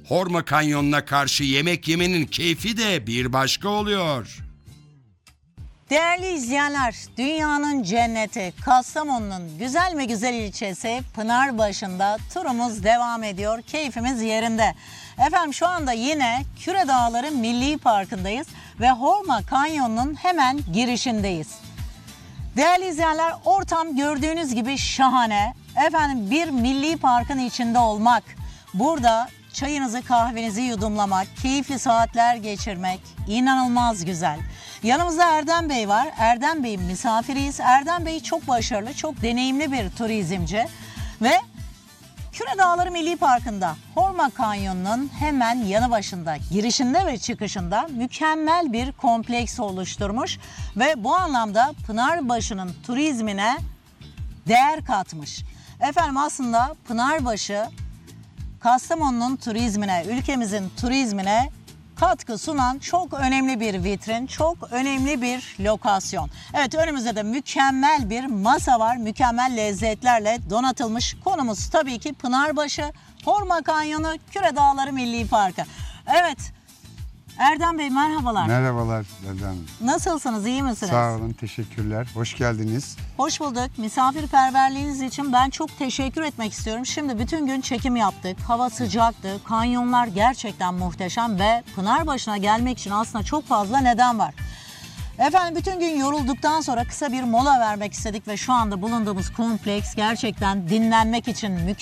Horma Kanyonu'na karşı yemek yemenin keyfi de bir başka oluyor. Değerli izleyenler, dünyanın cenneti Kastamonu'nun güzel mi güzel ilçesi Pınarbaşı'nda turumuz devam ediyor. Keyfimiz yerinde. Efendim şu anda yine Küre Dağları Milli Parkı'ndayız ve Horma Kanyonu'nun hemen girişindeyiz. Değerli izleyenler, ortam gördüğünüz gibi şahane. Efendim bir milli parkın içinde olmak, burada çayınızı kahvenizi yudumlamak, keyifli saatler geçirmek inanılmaz güzel. Yanımızda Erdem Bey var. Erdem Bey'in misafiriyiz. Erdem Bey çok başarılı, çok deneyimli bir turizmci ve Küre Dağları Milli Parkı'nda Horma Kanyonu'nun hemen yanı başında, girişinde ve çıkışında mükemmel bir kompleks oluşturmuş ve bu anlamda Pınarbaşı'nın turizmine değer katmış. Efendim aslında Pınarbaşı Kastamonu'nun turizmine, ülkemizin turizmine katkı sunan çok önemli bir vitrin, çok önemli bir lokasyon. Evet, önümüzde de mükemmel bir masa var. Mükemmel lezzetlerle donatılmış. Konumuz tabii ki Pınarbaşı, Horma Kanyonu, Küre Dağları Milli Parkı. Evet, Erdem Bey merhabalar. Merhabalar Erdem. Nasılsınız, iyi misiniz? Sağ olun, teşekkürler. Hoş geldiniz. Hoş bulduk. Misafirperverliğiniz için ben çok teşekkür etmek istiyorum. Şimdi bütün gün çekim yaptık. Hava sıcaktı. Kanyonlar gerçekten muhteşem ve Pınarbaşı'na gelmek için aslında çok fazla neden var. Efendim bütün gün yorulduktan sonra kısa bir mola vermek istedik ve şu anda bulunduğumuz kompleks gerçekten dinlenmek için mükemmel.